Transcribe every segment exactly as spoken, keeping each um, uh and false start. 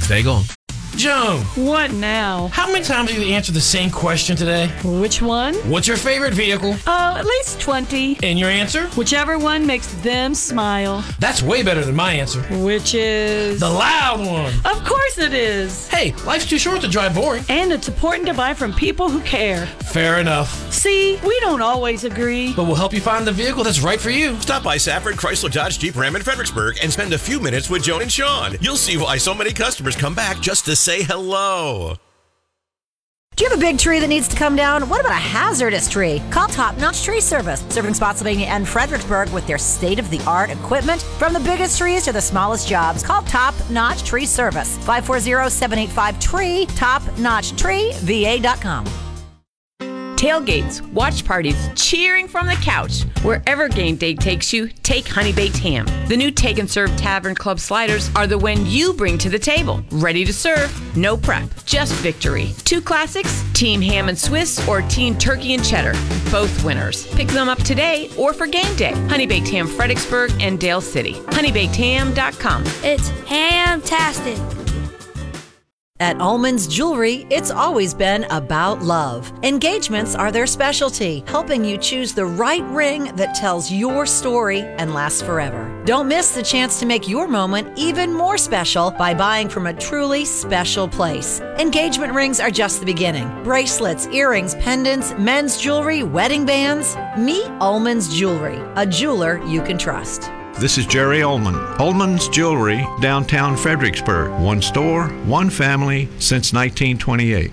Stay going. Joan, What now? how many times have you answered the same question today? Which one? What's your favorite vehicle? Oh, at least twenty. And your answer? Whichever one makes them smile. That's way better than my answer. Which is... The loud one. Of course it is. Hey, life's too short to drive boring. And it's important to buy from people who care. Fair enough. See, we don't always agree. But we'll help you find the vehicle that's right for you. Stop by Safford Chrysler Dodge Jeep Ram in Fredericksburg and spend a few minutes with Joan and Sean. You'll see why so many customers come back just to say hello. Do you have a big tree that needs to come down? What about a hazardous tree? Call Top Notch Tree Service, serving Spotsylvania and Fredericksburg with their state-of-the-art equipment. From the biggest trees to the smallest jobs, call Top Notch Tree Service, five four zero, seven eight five, T R E E, top notch tree v a dot com. Tailgates, watch parties, cheering from the couch. Wherever game day takes you, take Honey Baked Ham. The new Take and Serve Tavern Club sliders are the one you bring to the table. Ready to serve, no prep, just victory. Two classics, Team Ham and Swiss or Team Turkey and Cheddar. Both winners. Pick them up today or for game day. Honey Baked Ham Fredericksburg and Dale City. honey baked ham dot com. It's ham-tastic. At Ullman's Jewelry, it's always been about love. Engagements are their specialty, helping you choose the right ring that tells your story and lasts forever. Don't miss the chance to make your moment even more special by buying from a truly special place. Engagement rings are just the beginning. Bracelets, earrings, pendants, men's jewelry, wedding bands. Meet Ullman's Jewelry, a jeweler you can trust. This is Jerry Ullman. Ullman's Jewelry, downtown Fredericksburg. One store, one family since nineteen twenty-eight.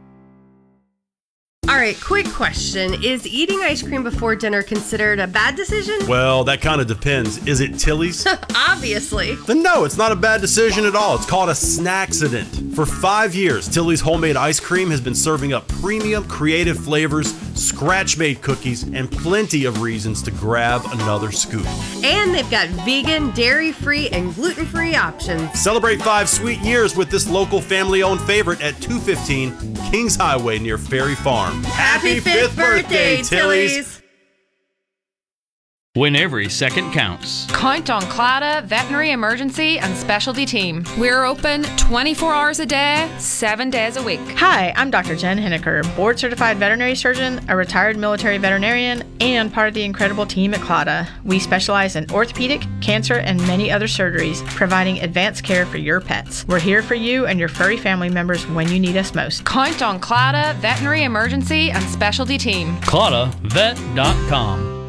All right, quick question. Is eating ice cream before dinner considered a bad decision? Well, that kind of depends. Is it Tilly's? Obviously. Then no, it's not a bad decision at all. It's called a snacksident. For five years, Tilly's homemade ice cream has been serving up premium, creative flavors, scratch-made cookies, and plenty of reasons to grab another scoop. And they've got vegan, dairy-free, and gluten-free options. Celebrate five sweet years with this local family-owned favorite at two fifteen Kings Highway near Ferry Farm. Happy fifth birthday, Tilly's! When every second counts. Count on Clada Veterinary Emergency and Specialty Team. We're open twenty-four hours a day, seven days a week. Hi, I'm Doctor Jen Henniker, board-certified veterinary surgeon, a retired military veterinarian, and part of the incredible team at Clada. We specialize in orthopedic, cancer, and many other surgeries, providing advanced care for your pets. We're here for you and your furry family members when you need us most. Count on Clada Veterinary Emergency and Specialty Team. Clada Vet dot com.